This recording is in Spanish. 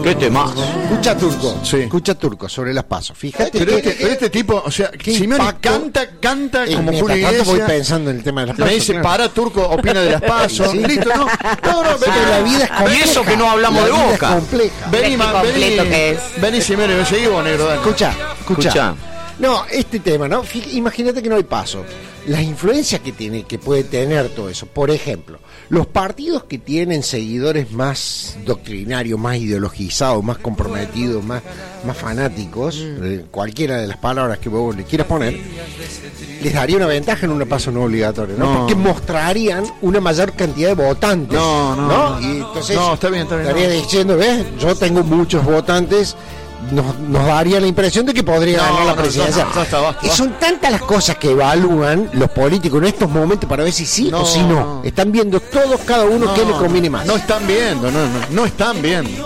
¿Qué tema? Escucha Turco sobre las PASO. Fíjate pero este tipo, o sea, Simeone canta como Julio Iglesias. Voy pensando en el tema de las PASO. Me dice, para Turco, opina de las PASO. Sí. Listo, ¿no? La vida es compleja. Y eso que no hablamos de Boca. Vení, Simeone, seguí vos, negro. Dale. Escucha. No, este tema, ¿no? Imagínate que no hay PASO. Las influencias que puede tener todo eso. Por ejemplo, los partidos que tienen seguidores más doctrinarios, más ideologizados, más comprometidos, más fanáticos, cualquiera de las palabras que vos le quieras poner, les daría una ventaja en una PASO no obligatoria, ¿no? Porque mostrarían una mayor cantidad de votantes. No. Y entonces está bien. Estaría diciendo, ¿ves? Yo tengo muchos votantes. Nos daría la impresión de que podría ganar la presidencia. Basta. Y son tantas las cosas que evalúan los políticos en estos momentos para ver si sí o si no. Están viendo todos, cada uno, qué le conviene más. No están viendo.